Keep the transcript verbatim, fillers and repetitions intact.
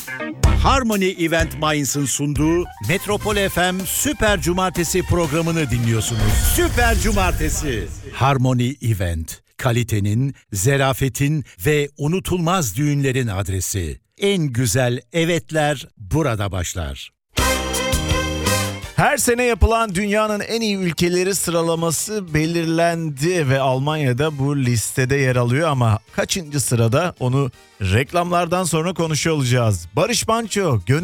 Harmony Event Mainz'ın sunduğu Metropol F M Süper Cumartesi programını dinliyorsunuz. Süper Cumartesi. Harmony Event. Kalitenin, zerafetin ve unutulmaz düğünlerin adresi. En güzel evetler burada başlar. Her sene yapılan dünyanın en iyi ülkeleri sıralaması belirlendi ve Almanya'da bu listede yer alıyor ama kaçıncı sırada onu reklamlardan sonra konuşuyor olacağız. Barış Manço, gönül